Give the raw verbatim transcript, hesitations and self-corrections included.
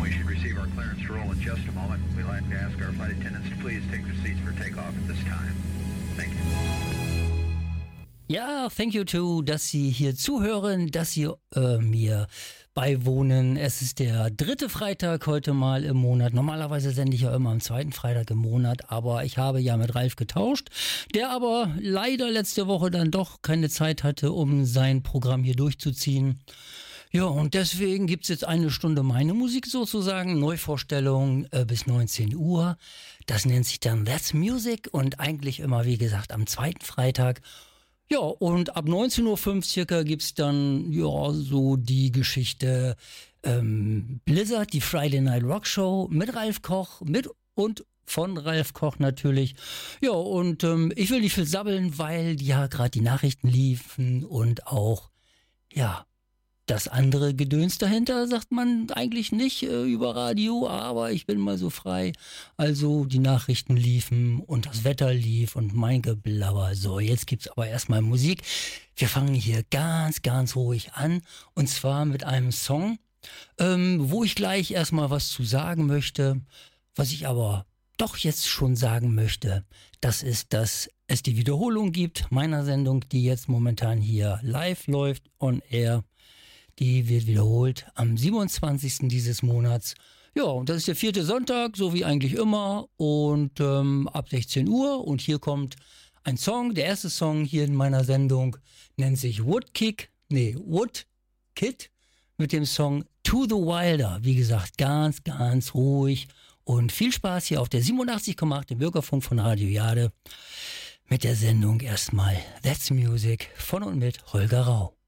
We should receive our clearance to roll in just a moment. We'd like to ask our flight attendants to please take their seats for takeoff at this time. Thank you. Ja, thank you too, dass Sie hier zuhören, dass Sie äh, mir beiwohnen. Es ist der dritte Freitag heute mal im Monat. Normalerweise sende ich ja immer am zweiten Freitag im Monat, aber ich habe ja mit Ralf getauscht, der aber leider letzte Woche dann doch keine Zeit hatte, um sein Programm hier durchzuziehen. Ja, und deswegen gibt's jetzt eine Stunde meine Musik sozusagen, Neuvorstellung äh, bis neunzehn Uhr. Das nennt sich dann That's Music und eigentlich immer, wie gesagt, am zweiten Freitag. Ja, und ab neunzehn Uhr fünf circa gibt's dann, ja, so die Geschichte ähm, Blizzard, die Friday Night Rock Show mit Ralf Koch, mit und von Ralf Koch natürlich. Ja, und ähm, ich will nicht viel sabbeln, weil ja gerade die Nachrichten liefen und auch, ja, das andere Gedöns dahinter sagt man eigentlich nicht äh, über Radio, aber ich bin mal so frei. Also die Nachrichten liefen und das Wetter lief und mein Geblabber. So, jetzt gibt's aber erstmal Musik. Wir fangen hier ganz, ganz ruhig an und zwar mit einem Song, ähm, wo ich gleich erstmal was zu sagen möchte, was ich aber doch jetzt schon sagen möchte. Das ist, dass es die Wiederholung gibt meiner Sendung, die jetzt momentan hier live läuft on air. Die wird wiederholt am siebenundzwanzigsten dieses Monats. Ja, und das ist der vierte Sonntag, so wie eigentlich immer. Und ähm, ab sechzehn Uhr. Und hier kommt ein Song. Der erste Song hier in meiner Sendung nennt sich Woodkick. Nee, Woodkid mit dem Song To the Wilder. Wie gesagt, ganz, ganz ruhig. Und viel Spaß hier auf der siebenundachtzig Komma acht, dem Bürgerfunk von Radio Jade. Mit der Sendung erstmal That's Music von und mit Holger Rau.